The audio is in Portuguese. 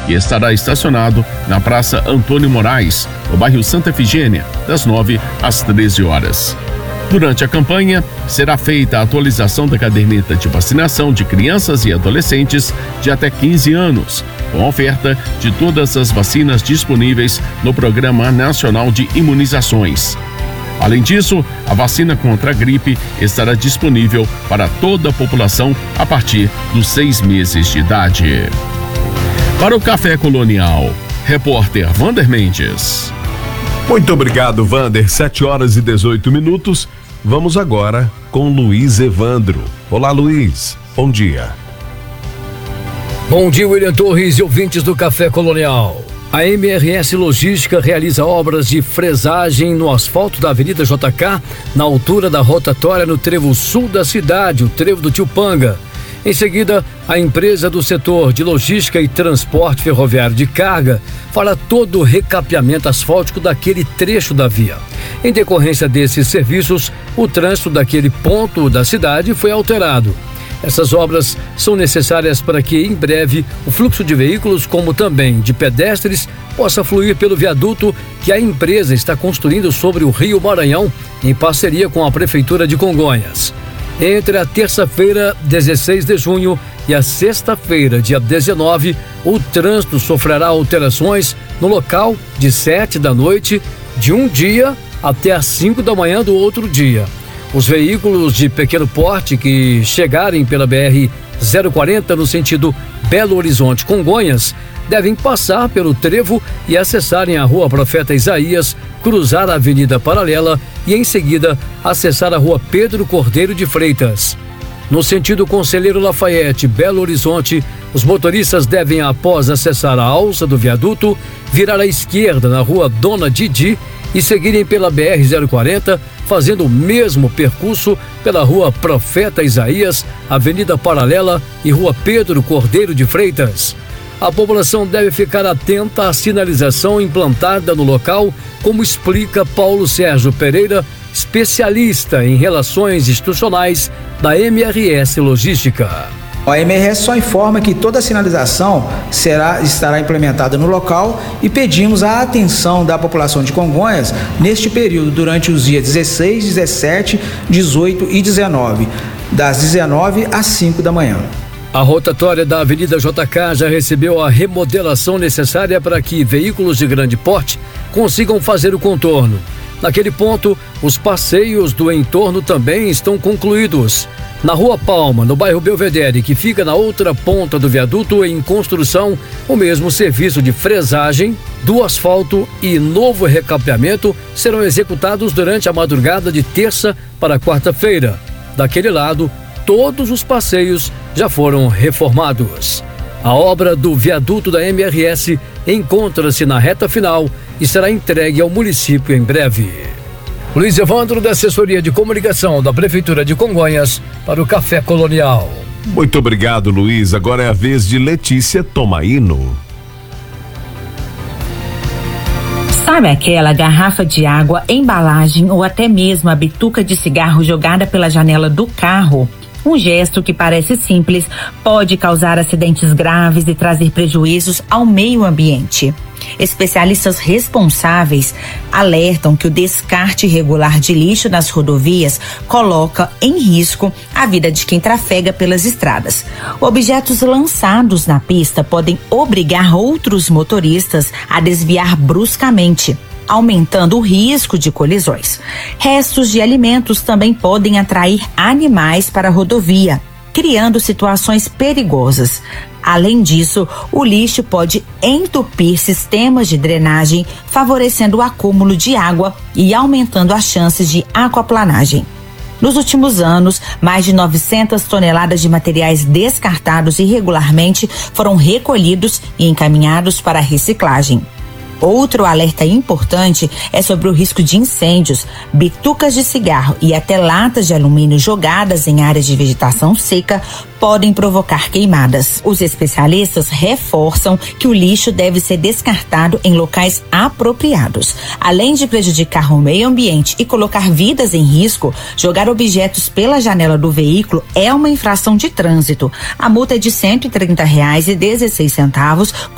e estará estacionado na Praça Antônio Moraes, no bairro Santa Efigênia, das 9 às 13 horas. Durante a campanha, será feita a atualização da caderneta de vacinação de crianças e adolescentes de até 15 anos, com oferta de todas as vacinas disponíveis no Programa Nacional de Imunizações. Além disso, a vacina contra a gripe estará disponível para toda a população a partir dos 6 meses de idade. Para o Café Colonial, repórter Wander Mendes. Muito obrigado, Wander. 7h18. Vamos agora com Luiz Evandro. Olá, Luiz. Bom dia. Bom dia, William Torres e ouvintes do Café Colonial. A MRS Logística realiza obras de fresagem no asfalto da Avenida JK, na altura da rotatória no trevo sul da cidade, o trevo do Tiupanga. Em seguida, a empresa do setor de logística e transporte ferroviário de carga fará todo o recapeamento asfáltico daquele trecho da via. Em decorrência desses serviços, o trânsito daquele ponto da cidade foi alterado. Essas obras são necessárias para que, em breve, o fluxo de veículos, como também de pedestres, possa fluir pelo viaduto que a empresa está construindo sobre o Rio Maranhão, em parceria com a Prefeitura de Congonhas. Entre a terça-feira, 16 de junho, e a sexta-feira, dia 19, o trânsito sofrerá alterações no local de 7 da noite de um dia até às 5 da manhã do outro dia. Os veículos de pequeno porte que chegarem pela BR-040 no sentido Belo Horizonte-Congonhas devem passar pelo trevo e acessarem a Rua Profeta Isaías, cruzar a Avenida Paralela e, em seguida, acessar a Rua Pedro Cordeiro de Freitas. No sentido Conselheiro Lafayette, Belo Horizonte, os motoristas devem, após acessar a alça do viaduto, virar à esquerda na Rua Dona Didi e seguirem pela BR-040, fazendo o mesmo percurso pela Rua Profeta Isaías, Avenida Paralela e Rua Pedro Cordeiro de Freitas. A população deve ficar atenta à sinalização implantada no local, como explica Paulo Sérgio Pereira, especialista em relações institucionais da MRS Logística. A MRS só informa que toda a sinalização estará implementada no local e pedimos a atenção da população de Congonhas neste período, durante os dias 16, 17, 18 e 19, das 19 às 5 da manhã. A rotatória da Avenida JK já recebeu a remodelação necessária para que veículos de grande porte consigam fazer o contorno. Naquele ponto, os passeios do entorno também estão concluídos. Na Rua Palma, no bairro Belvedere, que fica na outra ponta do viaduto em construção, o mesmo serviço de fresagem do asfalto e novo recapeamento serão executados durante a madrugada de terça para quarta-feira. Daquele lado, todos os passeios já foram reformados. A obra do viaduto da MRS encontra-se na reta final e será entregue ao município em breve. Luiz Evandro, da Assessoria de Comunicação da Prefeitura de Congonhas, para o Café Colonial. Muito obrigado, Luiz. Agora é a vez de Letícia Tomaino. Sabe aquela garrafa de água, embalagem ou até mesmo a bituca de cigarro jogada pela janela do carro? Um gesto que parece simples pode causar acidentes graves e trazer prejuízos ao meio ambiente. Especialistas responsáveis alertam que o descarte irregular de lixo nas rodovias coloca em risco a vida de quem trafega pelas estradas. Objetos lançados na pista podem obrigar outros motoristas a desviar bruscamente, aumentando o risco de colisões. Restos de alimentos também podem atrair animais para a rodovia, criando situações perigosas. Além disso, o lixo pode entupir sistemas de drenagem, favorecendo o acúmulo de água e aumentando as chances de aquaplanagem. Nos últimos anos, mais de 900 toneladas de materiais descartados irregularmente foram recolhidos e encaminhados para a reciclagem. Outro alerta importante é sobre o risco de incêndios. Bitucas de cigarro e até latas de alumínio jogadas em áreas de vegetação seca podem provocar queimadas. Os especialistas reforçam que o lixo deve ser descartado em locais apropriados. Além de prejudicar o meio ambiente e colocar vidas em risco, jogar objetos pela janela do veículo é uma infração de trânsito. A multa é de R$ 130,16